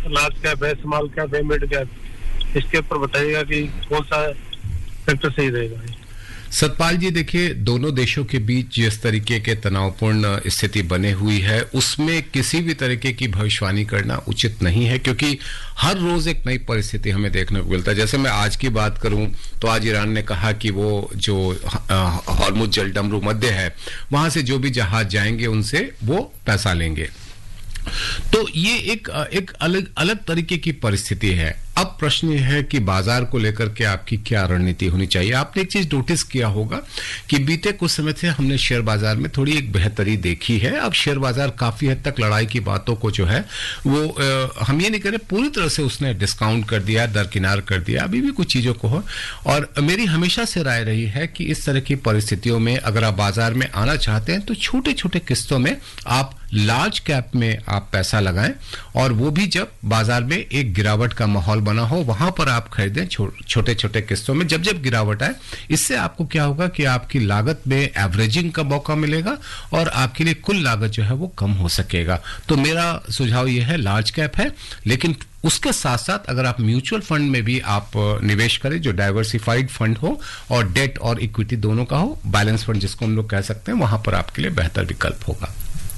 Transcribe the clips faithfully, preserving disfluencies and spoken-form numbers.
Large cap है, small cap है, mid cap, इसके ऊपर बताइएगा कि कौन सा सेक्टर सही रहेगा। सतपाल जी, देखिए, दोनों देशों के बीच जिस तरीके के तनावपूर्ण स्थिति बने हुई है, उसमें किसी भी तरीके की भविष्यवाणी करना उचित नहीं है, क्योंकि हर रोज एक नई परिस्थिति हमें देखने को मिलता है। जैसे मैं आज की बात करूं तो आज ईरान ने कहा कि वो जो हॉर्मुज जलडमरू मध्य है, वहां से जो भी जहाज जाएंगे उनसे वो पैसा लेंगे। तो ये एक एक अलग अलग तरीके की परिस्थिति है। अब प्रश्न यह है कि बाजार को लेकर के आपकी क्या रणनीति होनी चाहिए। आपने एक चीज नोटिस किया होगा कि बीते कुछ समय से हमने शेयर बाजार में थोड़ी एक बेहतरी देखी है। अब शेयर बाजार काफी हद तक लड़ाई की बातों को जो है वो आ, हम ये नहीं कह रहे पूरी तरह से उसने डिस्काउंट कर दिया, दरकिनार कर दिया, अभी भी कुछ चीजों को हो। और मेरी हमेशा से राय रही है कि इस तरह की परिस्थितियों में अगर आप बाजार में आना चाहते हैं तो छोटे छोटे किस्तों में आप लार्ज कैप में आप पैसा लगाएं, और वो भी जब बाजार में एक गिरावट का माहौल बना हो वहां पर आप खरीदें छो, छोटे छोटे किस्तों में। जब जब गिरावट आए, इससे आपको क्या होगा कि आपकी लागत में एवरेजिंग का मौका मिलेगा और आपके लिए कुल लागत जो है वो कम हो सकेगा। तो मेरा सुझाव यह है, लार्ज कैप है, लेकिन उसके साथ साथ अगर आप म्यूचुअल फंड में भी आप निवेश करें जो डाइवर्सिफाइड फंड हो और डेट और इक्विटी दोनों का हो, बैलेंस फंड जिसको हम लोग कह सकते हैं, वहां पर आपके लिए बेहतर विकल्प होगा।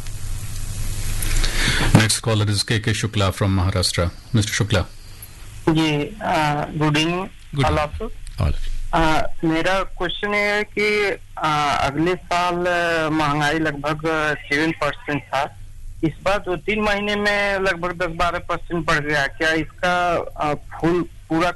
Next caller is K K Shukla from Maharashtra. Mister Shukla. Ji, good evening all of you. मेरा क्वेश्चन है कि आ, अगले साल महंगाई लगभग सेवन परसेंट था, इस बार दो तीन महीने में लगभग दस बारह परसेंट बढ़ गया। क्या इसका आ, फुल पूरा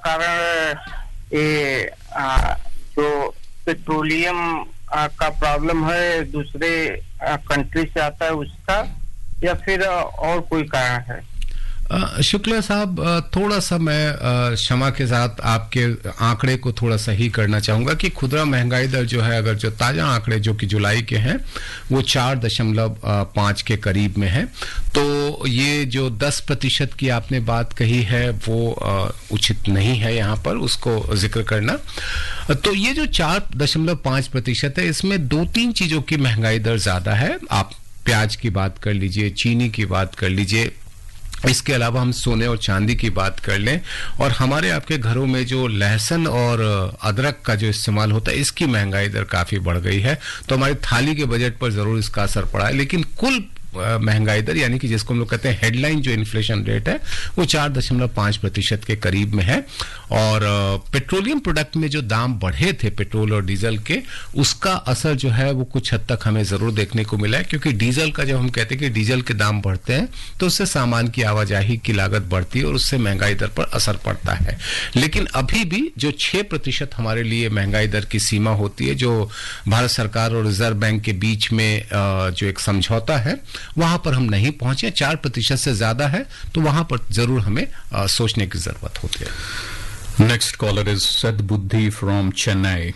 कारण ये आ, जो पेट्रोलियम आ, का प्रॉब्लम है दूसरे कंट्री से आता है उसका, या फिर और कोई कारण है? शुक्ला साहब, थोड़ा सा मैं क्षमा के साथ आपके आंकड़े को थोड़ा सही करना चाहूंगा कि खुदरा महंगाई दर जो है, अगर जो ताजा आंकड़े जो कि जुलाई के हैं वो चार दशमलव पांच के करीब में है। तो ये जो दस प्रतिशत की आपने बात कही है वो उचित नहीं है यहाँ पर उसको जिक्र करना। तो ये जो चार दशमलव पांच प्रतिशत है, इसमें दो तीन चीजों की महंगाई दर ज्यादा है। आप प्याज की बात कर लीजिए, चीनी की बात कर लीजिए, इसके अलावा हम सोने और चांदी की बात कर लें, और हमारे आपके घरों में जो लहसुन और अदरक का जो इस्तेमाल होता है इसकी महंगाई दर काफी बढ़ गई है। तो हमारी थाली के बजट पर जरूर इसका असर पड़ा है, लेकिन कुल महंगाई दर यानी कि जिसको हम लोग कहते हैं हेडलाइन जो इन्फ्लेशन रेट है वो चार दशमलव पांच प्रतिशत के करीब में है। और पेट्रोलियम प्रोडक्ट में जो दाम बढ़े थे पेट्रोल और डीजल के, उसका असर जो है वो कुछ हद तक हमें जरूर देखने को मिला है, क्योंकि डीजल का जब हम कहते हैं कि डीजल के दाम बढ़ते हैं तो उससे सामान की आवाजाही की लागत बढ़ती है और उससे महंगाई दर पर असर पड़ता है। लेकिन अभी भी जो छह प्रतिशत हमारे लिए महंगाई दर की सीमा होती है, जो भारत सरकार और रिजर्व बैंक के बीच में जो एक समझौता है, वहां पर हम नहीं पहुंचे। चार प्रतिशत से ज्यादा है तो वहां पर जरूर हमें आ, सोचने की जरूरत होती है। नेक्स्ट कॉलर इज सदबुद्धि फ्रॉम चेन्नई।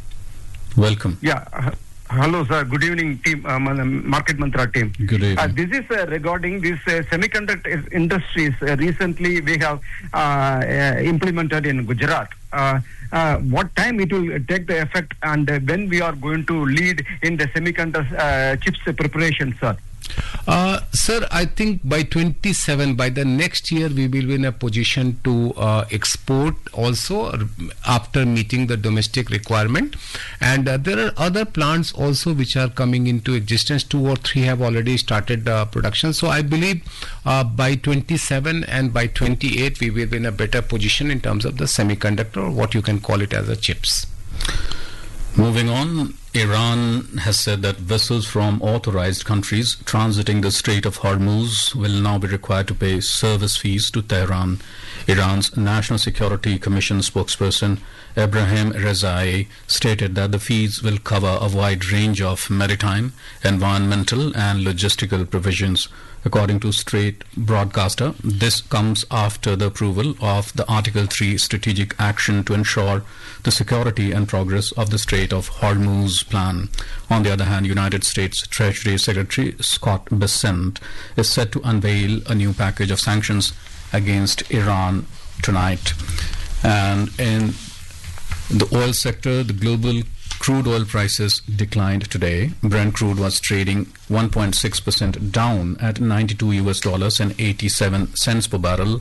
वेलकम। या hello sir, good evening team, uh, Market Mantra team. Good evening. Uh, this is uh, regarding this uh, semiconductor industries. Uh, recently we have uh, uh, implemented in Gujarat. Uh, uh, what time it will take the effect, and uh, when we are going to lead in the semiconductor uh, chips preparation, sir? Uh, sir, I think by twenty-seven, by the next year, we will be in a position to uh, export also after meeting the domestic requirement. And uh, there are other plants also which are coming into existence. Two or three have already started uh, production. So I believe uh, by twenty-seven and by twenty-eight, we will be in a better position in terms of the semiconductor, or what you can call it as a chips. Moving on, Iran has said that vessels from authorized countries transiting the Strait of Hormuz will now be required to pay service fees to Tehran. Iran's National Security Commission spokesperson Ebrahim Rezai stated that the fees will cover a wide range of maritime, environmental and logistical provisions. According to Strait broadcaster, this comes after the approval of the Article three strategic action to ensure the security and progress of the Strait of Hormuz plan. On the other hand, United States Treasury Secretary Scott Bessent is set to unveil a new package of sanctions against Iran tonight. And in the oil sector, the global crude oil prices declined today. Brent crude was trading one point six percent down at ninety-two U S dollars and eighty-seven cents per barrel.